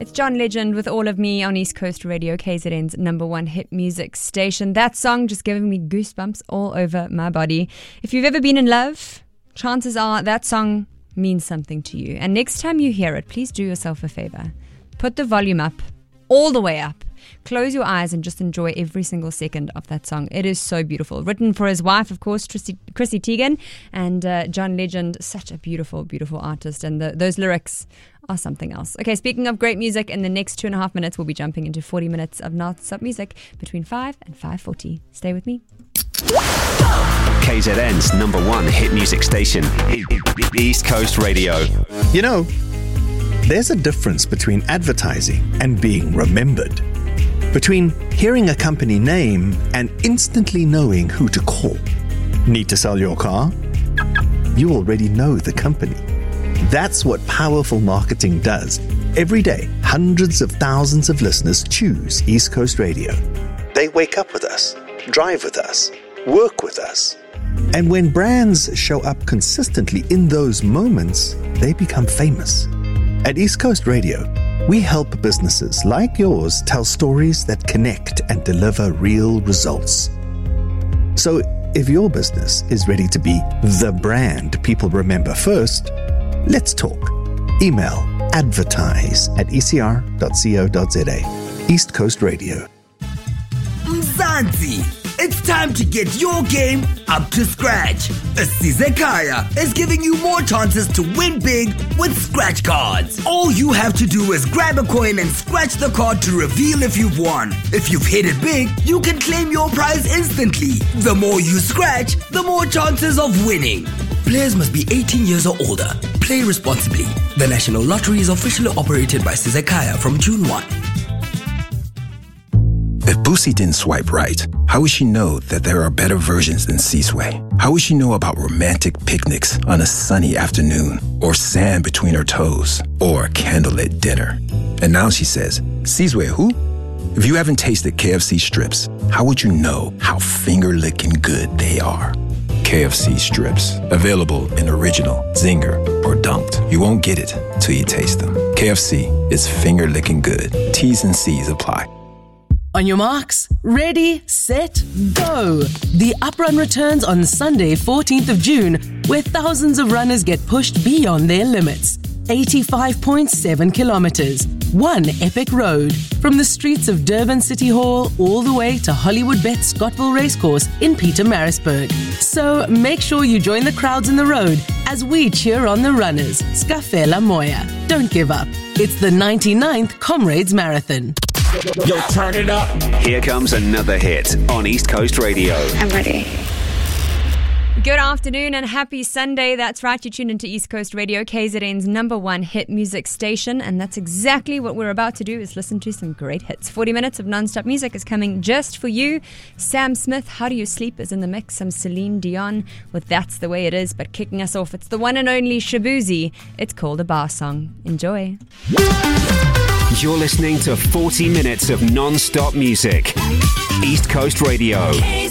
It's John Legend with All of Me on East Coast Radio, KZN's #1 hit music station. That song just giving me goosebumps all over my body. If you've ever been in love, chances are that song means something to you. And next time you hear it, please do yourself a favor. Put the volume up, all the way up. Close your eyes and just enjoy every single second of that song. It is so beautiful. Written for his wife, of course, Chrissy Teigen, and John Legend, such a beautiful, beautiful artist. And those lyrics are something else. Okay, speaking of great music, in the next 2.5 minutes, we'll be jumping into 40 minutes of non-stop music between 5 and 5:40. Stay with me. KZN's #1 hit music station, East Coast Radio. You know, there's a difference between advertising and being remembered. Between hearing a company name and instantly knowing who to call. Need to sell your car? You already know the company. That's what powerful marketing does. Every day, hundreds of thousands of listeners choose East Coast Radio. They wake up with us, drive with us, work with us. And when brands show up consistently in those moments, they become famous. At East Coast Radio, we help businesses like yours tell stories that connect and deliver real results. So if your business is ready to be the brand people remember first, let's talk. Email advertise@ecr.co.za. East Coast Radio. Mzansi, it's time to get your game up to scratch. Sizekaya is giving you more chances to win big with scratch cards. All you have to do is grab a coin and scratch the card to reveal if you've won. If you've hit it big, you can claim your prize instantly. The more you scratch, the more chances of winning. Players must be 18 years or older. Play responsibly. The National Lottery is officially operated by Sizekaya from June 1. If Boosie didn't swipe right, how would she know that there are better versions than Seasway? How would she know about romantic picnics on a sunny afternoon, or sand between her toes, or candlelit dinner? And now she says, Seasway who? If you haven't tasted KFC strips, how would you know how finger-licking good they are? KFC strips, available in original, zinger, or dunked. You won't get it till you taste them. KFC is finger-licking good. T's and C's apply. On your marks, ready, set, go. The Uprun returns on Sunday, 14th of June, where thousands of runners get pushed beyond their limits. 85.7 kilometers, one epic road, from the streets of Durban City Hall all the way to Hollywood Bet Scottville Racecourse in Pietermaritzburg. So make sure you join the crowds in the road as we cheer on the runners. Scafela Moya. Don't give up. It's the 99th Comrades Marathon. Yo, turn it up. Here comes another hit on East Coast Radio. I'm ready. Good afternoon and happy Sunday. That's right, you tuned into East Coast Radio, KZN's #1 hit music station, and that's exactly what we're about to do, is listen to some great hits. 40 minutes of non-stop music is coming just for you. Sam Smith, How Do You Sleep, is in the mix. Some Celine Dion with That's the Way It Is, but kicking us off, it's the one and only Shabuzi. It's called a bar song. Enjoy. You're listening to 40 minutes of non-stop music. East Coast Radio.